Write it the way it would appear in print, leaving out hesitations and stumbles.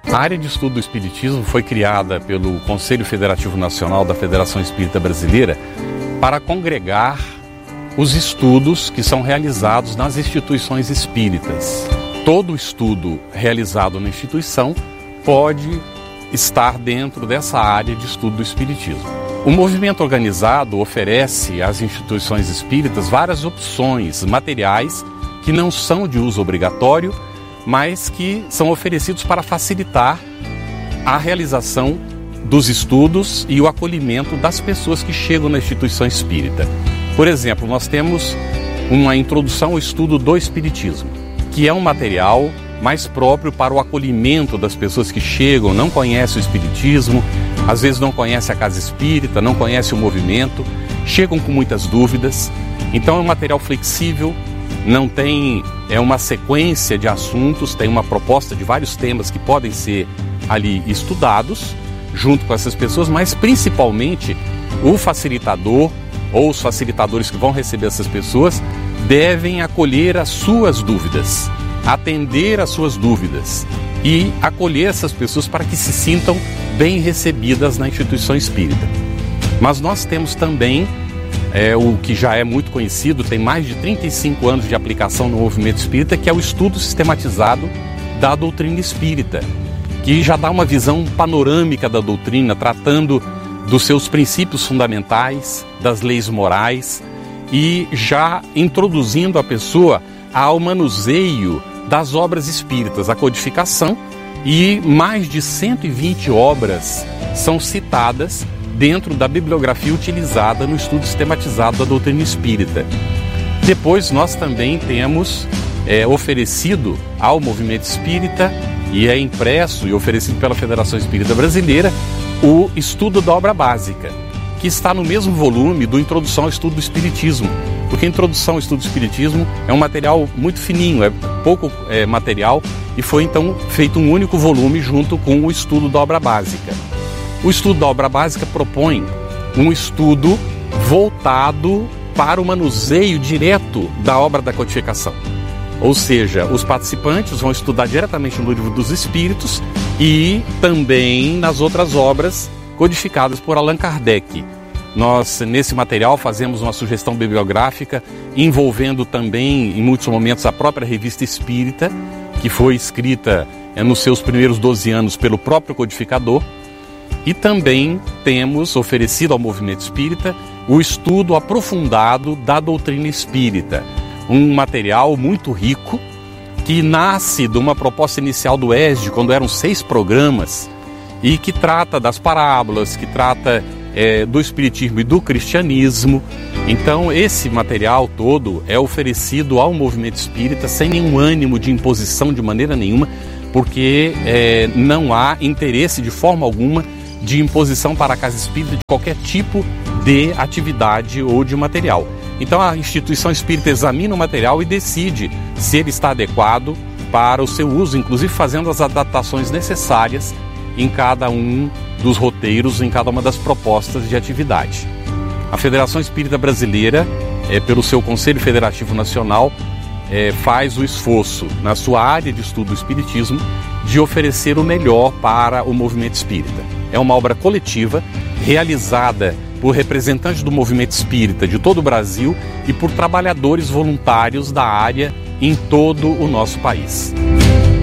A área de estudo do Espiritismo foi criada pelo Conselho Federativo Nacional da Federação Espírita Brasileira para congregar os estudos que são realizados nas instituições espíritas. Todo estudo realizado na instituição pode estar dentro dessa área de estudo do Espiritismo. O movimento organizado oferece às instituições espíritas várias opções materiais que não são de uso obrigatório, mas que são oferecidos para facilitar a realização dos estudos e o acolhimento das pessoas que chegam na instituição espírita. Por exemplo, nós temos uma introdução ao estudo do Espiritismo, que é um material mais próprio para o acolhimento das pessoas que chegam, não conhecem o Espiritismo, às vezes não conhecem a casa espírita, não conhecem o movimento, chegam com muitas dúvidas. Então é um material flexível, não tem uma sequência de assuntos, tem uma proposta de vários temas que podem ser ali estudados junto com essas pessoas, mas principalmente o facilitador ou os facilitadores que vão receber essas pessoas devem acolher as suas dúvidas, atender às suas dúvidas e acolher essas pessoas para que se sintam bem recebidas na instituição espírita. Mas nós temos também o que já é muito conhecido, tem mais de 35 anos de aplicação no movimento espírita, que é o estudo sistematizado da doutrina espírita, que já dá uma visão panorâmica da doutrina, tratando dos seus princípios fundamentais, das leis morais e já introduzindo a pessoa ao manuseio das obras espíritas, a codificação, e mais de 120 obras são citadas dentro da bibliografia utilizada no estudo sistematizado da doutrina espírita. Depois nós também temos oferecido ao movimento espírita, e é impresso e oferecido pela Federação Espírita Brasileira, o estudo da obra básica, que está no mesmo volume do Introdução ao Estudo do Espiritismo, porque a Introdução ao Estudo do Espiritismo é um material muito fininho, é pouco material, e foi então feito um único volume junto com o estudo da obra básica. O estudo da obra básica propõe um estudo voltado para o manuseio direto da obra da codificação. Ou seja, os participantes vão estudar diretamente no Livro dos Espíritos e também nas outras obras codificadas por Allan Kardec. Nós, nesse material, fazemos uma sugestão bibliográfica envolvendo também, em muitos momentos, a própria Revista Espírita, que foi escrita nos seus primeiros 12 anos pelo próprio codificador. E também temos oferecido ao movimento espírita o estudo aprofundado da doutrina espírita, um material muito rico que nasce de uma proposta inicial do ESD, quando eram 6 programas, e que trata das parábolas, que trata do espiritismo e do cristianismo. Então esse material todo é oferecido ao movimento espírita sem nenhum ânimo de imposição de maneira nenhuma, porque não há interesse de forma alguma de imposição para a casa espírita de qualquer tipo de atividade ou de material. Então a instituição espírita examina o material e decide se ele está adequado para o seu uso, inclusive fazendo as adaptações necessárias em cada um dos roteiros, em cada uma das propostas de atividade. A Federação Espírita Brasileira, pelo seu Conselho Federativo Nacional, faz o esforço, na sua área de estudo do Espiritismo, de oferecer o melhor para o movimento espírita. É uma obra coletiva, realizada por representantes do movimento espírita de todo o Brasil e por trabalhadores voluntários da área em todo o nosso país.